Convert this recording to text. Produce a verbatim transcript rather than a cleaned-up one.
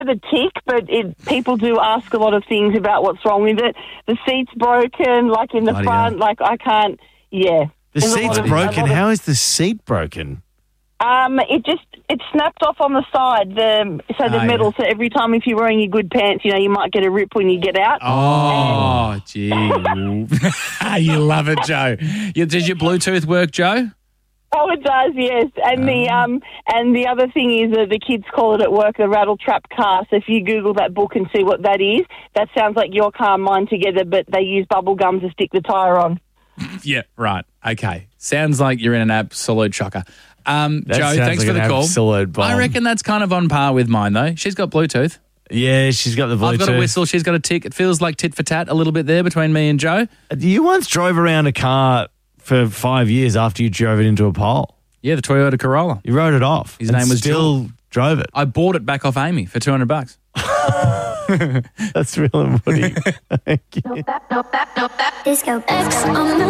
the tick, but it, people do ask a lot of things about what's wrong with it. The seat's broken, like in the Bloody front, hell. like I can't, yeah. The There's a seat's lot of- a broken. lot of- How is the seat broken? Um, it just, it snapped off on the side, the so the Ah, metal, so every time if you're wearing your good pants, you know, you might get a rip when you get out. Oh, gee. You love it, Joe. You, does your Bluetooth work, Joe? Oh, it does, yes. And the um, and the other thing is that the kids call it at work the rattle trap car. So if you Google that book and see what that is, that sounds like your car and mine together, but they use bubble gum to stick the tyre on. Yeah, right. Okay. Sounds like you're in an absolute shocker. Um, That Joe, sounds thanks like for the an call. absolute bomb. I reckon that's kind of on par with mine, though. She's got Bluetooth. Yeah, she's got the Bluetooth. I've got a whistle. She's got a tick. It feels like tit for tat a little bit there between me and Joe. You once drove around a car for five years after you drove it into a pole. Yeah, the Toyota Corolla. You wrote it off. His and name was still drove it. I bought it back off Amy for two hundred bucks. That's real and woody. Disco X on the